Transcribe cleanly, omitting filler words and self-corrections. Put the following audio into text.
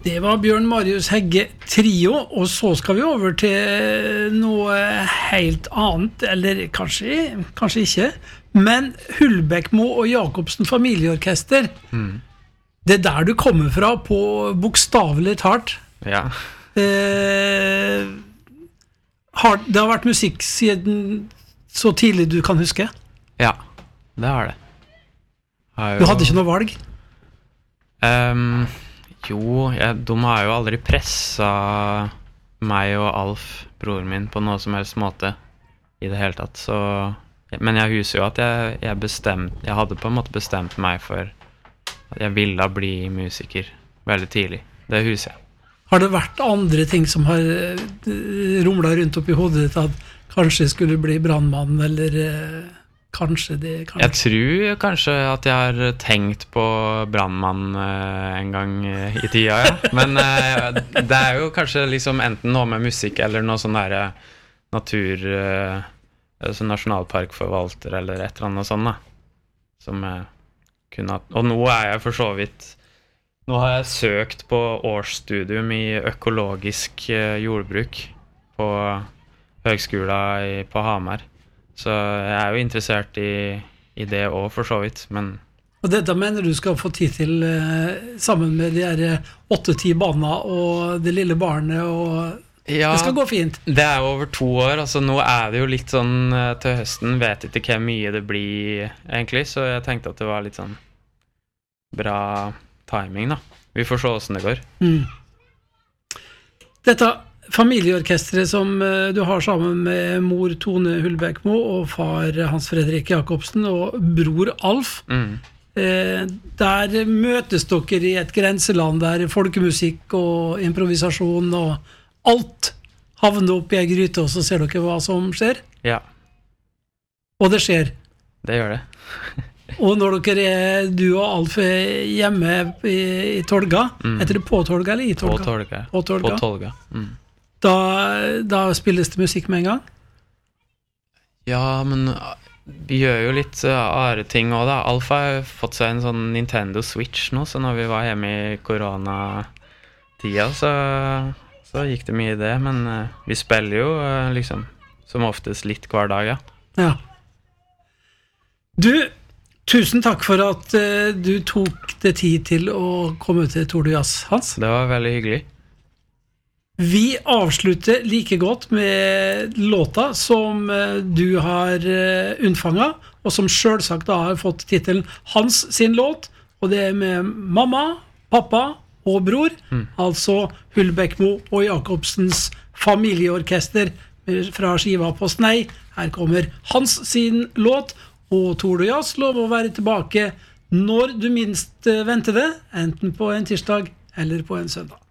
Det var Bjørn Marius Hegge Trio, og så skal vi over til noe helt annet, eller kanskje ikke, men Hulbekmo og Jacobsen familieorkester. Det der du kommer fra på bokstavelig talt. Ja. Det har vært musikk siden så tidlig du kan huske? Ja, det har det. Du hadde ikke noe valg? Jo, de har jo aldri presset meg og Alf, broren min, på noe som helst måte i det hele tatt. Så, men jeg husker jo at jeg hadde på en måte bestemt meg for at jeg ville bli musiker veldig tidlig. Det husker jeg. Har det vært andre ting som har rumlet rundt opp i hodet ditt at kanskje skulle bli brandmann, eller kanskje det? Jeg tror kanskje at jeg har tenkt på brandmann en gang i tida, ja. Men det er jo kanskje liksom enten noe med musikk eller noe sånn der natur, sånn nasjonalparkforvalter eller et eller annet sånt da, som kunne hatt. Og nå er jeg for så vidt, nå har jeg søkt på årsstudium i økologisk jordbruk på høgskolen på Hamar. Så jeg er jo interessert i det også for så vidt, men... Og dette mener du skal få tid til sammen med de her 8-10 barna og det lille barnet, og ja, det skal gå fint? Det er jo over 2 år, altså nå er det jo litt sånn til høsten, vet ikke hvor mye det blir egentlig, så jeg tenkte at det var litt sånn bra timing da. Vi får se hvordan det går. Dette familieorkestret som du har sammen med mor Tone Hulbekmo og far Hans Fredrik Jacobsen og bror Alf, der møtes dere i et grenseland der folkemusikk og improvisasjon og alt havner opp i en gryte, og så ser dere hva som skjer? Ja. Og det skjer? Det gjør det. Og når du og Alf hjemme i Tolga, heter det på Tolga eller i Tolga? På Tolga. Da spilles det musikk med en gang? Ja, men vi gjør jo litt andre ting også da. Alf har fått seg en sånn Nintendo Switch nå, så når vi var hjemme i koronatida, så gikk det mye i det, men vi spiller jo liksom som oftest litt hver dag, ja. Ja. Du, tusen takk for at du tok det tid til å komme til Tour de Jazz, Hans. Det var veldig hyggelig. Vi avslutter like godt med låta som du har unnfanget, og som selvsagt da har fått titelen Hans sin låt, og det er med mamma, pappa og bror, altså Hulbekmo og Jacobsens familieorkester fra skiva på Snei. Her kommer Hans sin låt, og Tour de Jazz lov å være tilbake når du minst venter det, enten på en tirsdag eller på en søndag.